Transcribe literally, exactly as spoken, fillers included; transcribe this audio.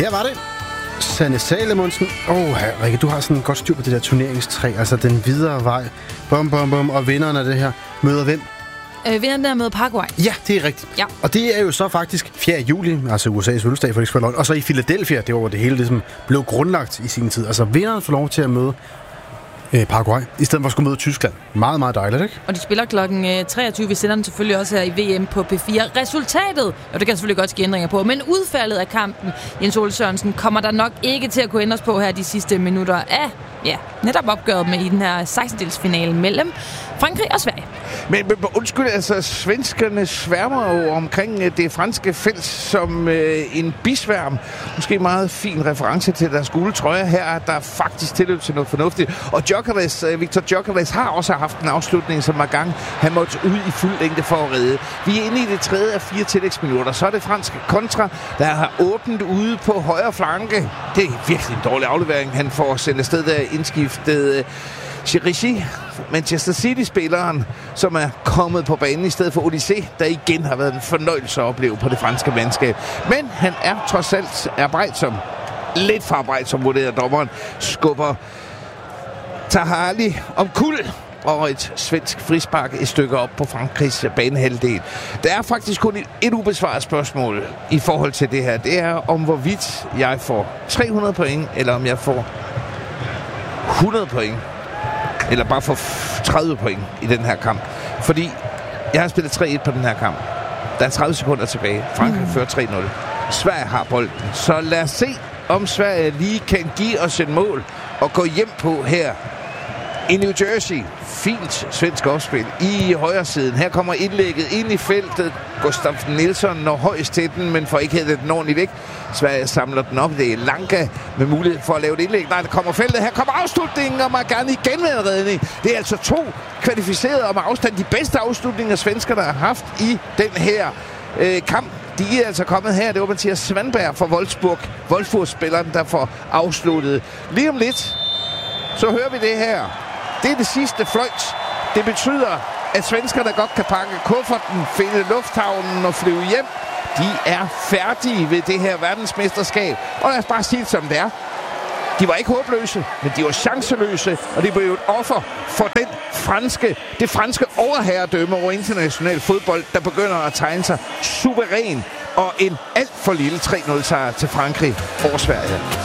Her var det. Sanne Salomonsen. Åh, oh, Rikke, du har sådan godt styr på det der turneringstræ. Altså den videre vej. Bum, bum, bum. Og vinderen af det her møder hvem? Øh, vinderen der møder Paraguay. Ja, det er rigtigt. Ja. Og det er jo så faktisk fjerde juli, altså U S A's fødselsdag for eksempel. Og så i Philadelphia, det var det hele ligesom blev grundlagt i sin tid. Altså vinderen får lov til at møde øh, Paraguay, i stedet for at skulle møde Tyskland. Meget, meget dejligt, ikke? Og de spiller klokken treogtyve. Vi sender den selvfølgelig også her i V M på P fire. Resultatet, og det kan selvfølgelig godt ske ændringer på, men udfaldet af kampen, Jens Ole Sørensen, kommer der nok ikke til at kunne ændres på her de sidste minutter af, ja, netop opgøret med i den her sekstendelsfinale mellem Frankrig og Sverige. Men, men undskyld, altså svenskerne sværmer jo omkring det franske felt som øh, en bisværm. Måske meget fin reference til deres gule trøjer her, der faktisk tilløb til noget fornuftigt. Og Gyökeres, øh, Victor Gyökeres har også haft en afslutning, som var gang. Han måtte ud i fuld længde for at redde. Vi er inde i det tredje af fire tillægsminutter. Så er det franske kontra, der har åbent ude på højre flanke. Det er virkelig en dårlig aflevering. Han får sendt afsted der indskiftet Chirichi, Manchester City-spilleren, som er kommet på banen i stedet for Odyssey, der igen har været en fornøjelse at opleve på det franske mandskab. Men han er trods alt arbejdsom. Lidt for arbejdsom, vurderer dommeren. Skubber Tahali om kul og et svensk frispark et stykke op på Frankrigs banehalvdel. Der er faktisk kun et, et ubesvaret spørgsmål i forhold til det her. Det er om hvorvidt jeg får tre hundrede point, eller om jeg får hundrede point. Eller bare for tredive point i den her kamp. Fordi jeg har spillet tre et på den her kamp. Der er tredive sekunder tilbage. Frankrig mm. fører tre nul. Sverige har bolden. Så lad os se, om Sverige lige kan give os et mål og gå hjem på her i New Jersey. Fint svensk opspil i højre siden. Her kommer indlægget ind i feltet. Gustav Nilsson når højst til den, men får ikke hættet den ordentligt væk. Sverige samler den op. Det er Lanka med mulighed for at lave et indlæg. Nej, der kommer feltet. Her kommer afslutningen, og gerne igen med en redning. Det er altså to kvalificerede og med afstand de bedste afslutninger, svensker der har haft i den her øh, kamp. De er altså kommet her. Det var Mathias Svanberg fra Wolfsburg. Wolfsburg-spilleren, der får afsluttet. Lige om lidt, så hører vi det her. Det er det sidste fløjt. Det betyder, at svenskerne godt kan pakke kufferten, finde lufthavnen og flyve hjem. De er færdige ved det her verdensmesterskab. Og lad os bare sige det, som det er. De var ikke håbløse, men de var chanceløse, og det blev jo et offer for den franske, det franske overherredømme over international fodbold, der begynder at tegne sig suveræn og en alt for lille tre nul sejr til Frankrig over Sverige.